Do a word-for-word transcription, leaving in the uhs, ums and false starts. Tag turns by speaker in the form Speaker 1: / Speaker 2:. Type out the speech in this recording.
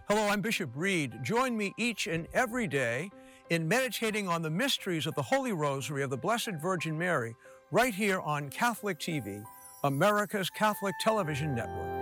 Speaker 1: Hello, I'm Bishop Reed. Join me each and every day in meditating on the mysteries of the Holy Rosary of the Blessed Virgin Mary right here on Catholic T V, America's Catholic Television Network.